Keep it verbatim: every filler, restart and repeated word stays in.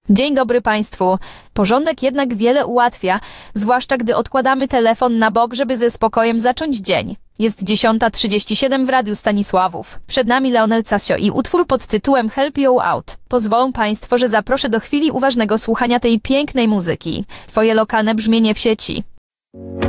Dzień dobry Państwu. Porządek jednak wiele ułatwia, zwłaszcza gdy odkładamy telefon na bok, żeby ze spokojem zacząć dzień. Jest dziesiąta trzydzieści siedem w Radiu Stanisławów. Przed nami Leonel Casio i utwór pod tytułem Help You Out. Pozwolą Państwo, że zaproszę do chwili uważnego słuchania tej pięknej muzyki. Twoje lokalne brzmienie w sieci.